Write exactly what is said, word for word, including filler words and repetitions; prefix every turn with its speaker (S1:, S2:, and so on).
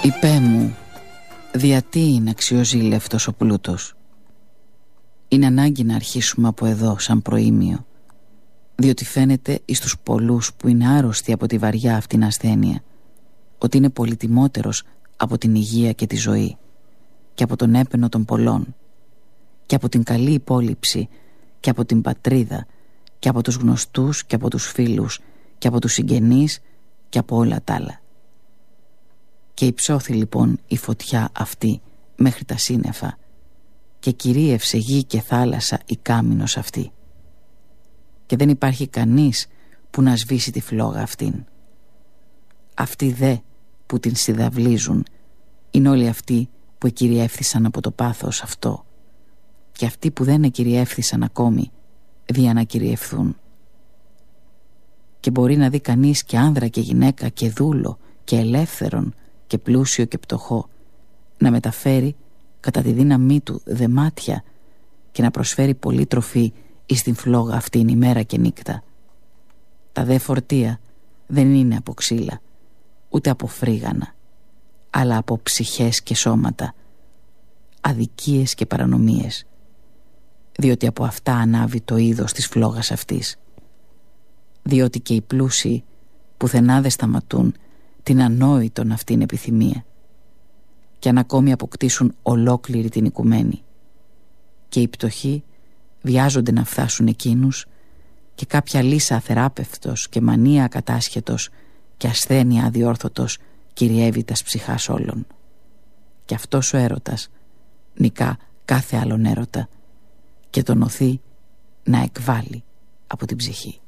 S1: Υπέ μου, διατί είναι αξιοζήλευτος ο πλούτος. Είναι ανάγκη να αρχίσουμε από εδώ σαν προήμιο, διότι φαίνεται εις τους πολλούς που είναι άρρωστοι από τη βαριά αυτήν ασθένεια ότι είναι πολυτιμότερος από την υγεία και τη ζωή και από τον έπαινο των πολλών και από την καλή υπόλοιψη και από την πατρίδα και από τους γνωστούς και από τους φίλους και από τους συγγενείς και από όλα τα άλλα. Και υψώθη λοιπόν η φωτιά αυτή μέχρι τα σύννεφα και κυρίευσε γη και θάλασσα η κάμινος αυτή. Και δεν υπάρχει κανείς που να σβήσει τη φλόγα αυτήν. Αυτοί δε που την συνδαυλίζουν είναι όλοι αυτοί που εκυριεύθησαν από το πάθος αυτό, και αυτοί που δεν εκυριεύθησαν ακόμη δια να κυριευθούν. Και μπορεί να δει κανείς και άνδρα και γυναίκα και δούλο και ελεύθερον και πλούσιο και πτωχό να μεταφέρει κατά τη δύναμή του δεμάτια και να προσφέρει πολλή τροφή εις την φλόγα αυτήν ημέρα και νύχτα. Τα δε φορτία δεν είναι από ξύλα ούτε από φρίγανα, αλλά από ψυχές και σώματα, αδικίες και παρανομίες, διότι από αυτά ανάβει το είδος της φλόγας αυτής. Διότι και οι πλούσιοι πουθενά δεν σταματούν την ανόητον αυτήν επιθυμία, και αν ακόμη αποκτήσουν ολόκληρη την οικουμένη, και οι πτωχοί βιάζονται να φτάσουν εκείνους, και κάποια λύσα αθεράπευτος και μανία ακατάσχετος και ασθένεια αδιόρθωτος κυριεύει τας ψυχάς όλων. Και αυτός ο έρωτας νικά κάθε άλλον έρωτα και τον οθεί να εκβάλει από την ψυχή.